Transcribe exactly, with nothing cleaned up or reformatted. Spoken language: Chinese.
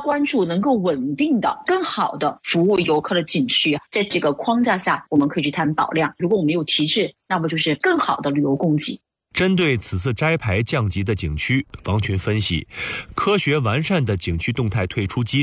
关注能够稳定的、更好的服务游客的景区。在这个框架下，我们可以去谈保量。如果我们有提质，那么就是更好的旅游供给。 针对此次摘牌降级的景区，王群分析，科学完善的景区动态退出机